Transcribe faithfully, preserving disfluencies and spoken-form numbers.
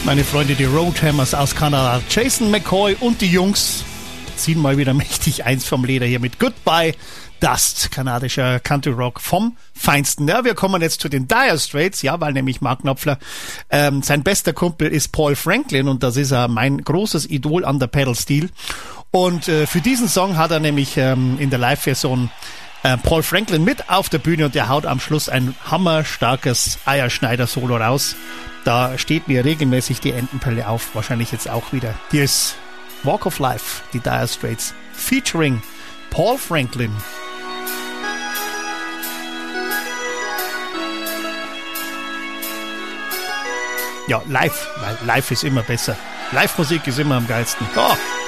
Meine Freunde, die Roadhammers aus Kanada, Jason McCoy und die Jungs ziehen mal wieder mächtig eins vom Leder hier mit Goodbye Dust, kanadischer Country Rock vom Feinsten. Ja, wir kommen jetzt zu den Dire Straits, ja, weil nämlich Mark Knopfler, ähm, sein bester Kumpel ist Paul Franklin und das ist er, mein großes Idol an der Pedal Steel. Und äh, für diesen Song hat er nämlich ähm, in der Live-Version äh, Paul Franklin mit auf der Bühne und der haut am Schluss ein hammerstarkes Eierschneider-Solo raus. Da steht mir regelmäßig die Entenpelle auf, wahrscheinlich jetzt auch wieder. Hier ist Walk of Life, die Dire Straits, featuring Paul Franklin. Ja, live, weil live ist immer besser. Live-Musik ist immer am geilsten. Oh.